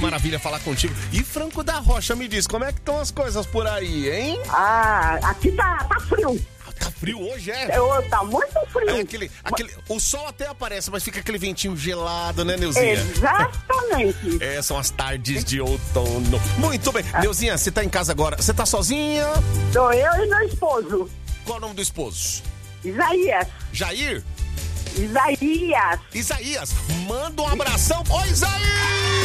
maravilha falar contigo. E Franco da Rocha, me diz, como é que estão as coisas por aí, hein? Aqui tá frio. Tá frio hoje, é? Tá muito frio. O sol até aparece, mas fica aquele ventinho gelado, né, Neuzinha? Exatamente. São as tardes de outono. Muito bem. Neuzinha, você tá em casa agora. Você tá sozinha? Sou eu e meu esposo. Qual o nome do esposo? Isaías. Jair? Isaías. Isaías, manda um abração. Ô, Isaías!